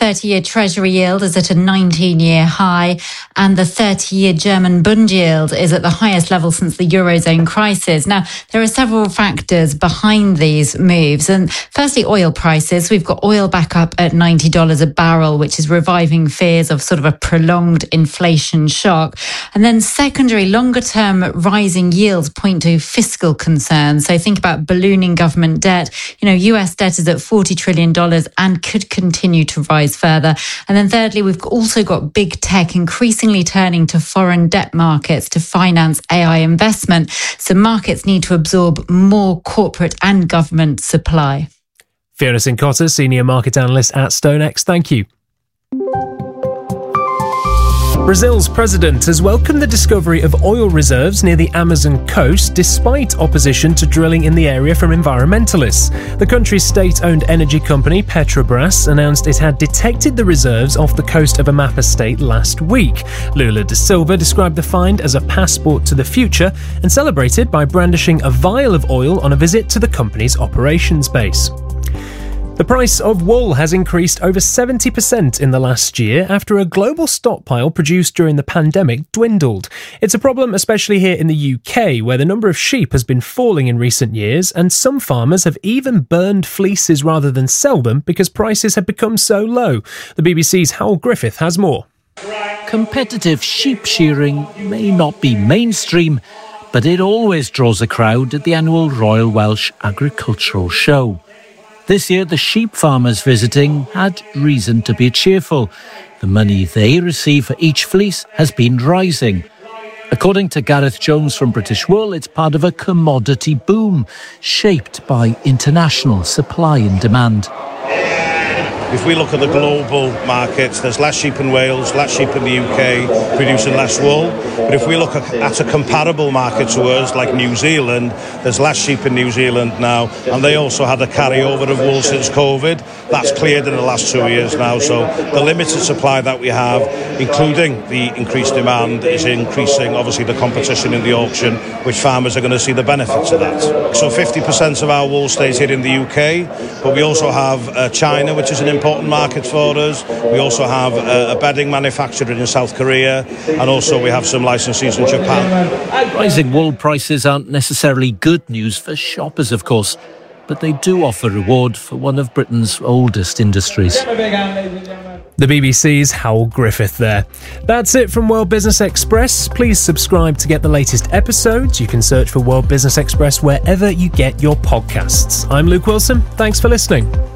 30-year Treasury yield is at a 19-year high, and the 30-year German Bund yield is at the highest level since the Eurozone crisis. Now, there are several factors behind these moves. And firstly, oil prices. We've got oil back up at $90 a barrel, which is reviving fears of sort of a prolonged inflation shock. And then secondary, longer-term rising yields point to fiscal concerns. So think about ballooning government debt. US debt is at $40 trillion and could continue to rise further. And then thirdly, we've also got big tech increasingly turning to foreign debt markets to finance AI investment. So markets need to absorb more corporate and government supply. Fiona Cincotta, Senior Market Analyst at StoneX. Thank you. Brazil's president has welcomed the discovery of oil reserves near the Amazon coast despite opposition to drilling in the area from environmentalists. The country's state-owned energy company Petrobras announced it had detected the reserves off the coast of Amapá state last week. Lula da Silva described the find as a passport to the future and celebrated by brandishing a vial of oil on a visit to the company's operations base. The price of wool has increased over 70% in the last year after a global stockpile produced during the pandemic dwindled. It's a problem especially here in the UK, where the number of sheep has been falling in recent years, and some farmers have even burned fleeces rather than sell them because prices have become so low. The BBC's Howell Griffith has more. Competitive sheep shearing may not be mainstream, but it always draws a crowd at the annual Royal Welsh Agricultural Show. This year, the sheep farmers visiting had reason to be cheerful. The money they receive for each fleece has been rising. According to Gareth Jones from British Wool, it's part of a commodity boom shaped by international supply and demand. If we look at the global markets, there's less sheep in Wales, less sheep in the UK, producing less wool. But if we look at a comparable market to us, like New Zealand, there's less sheep in New Zealand now, and they also had a carryover of wool since COVID. That's cleared in the last 2 years now. So the limited supply that we have, including the increased demand, is increasing, obviously, the competition in the auction, which farmers are going to see the benefits of that. So 50% of our wool stays here in the UK, but we also have China, which is an important market for us. We also have a bedding manufacturer in South Korea, and also we have some licensees in Japan. Rising wool prices aren't necessarily good news for shoppers, of course, but they do offer reward for one of Britain's oldest industries. The BBC's Howell Griffith there. That's it from World Business Express. Please subscribe to get the latest episodes. You can search for World Business Express wherever you get your podcasts. I'm Luke Wilson. Thanks for listening.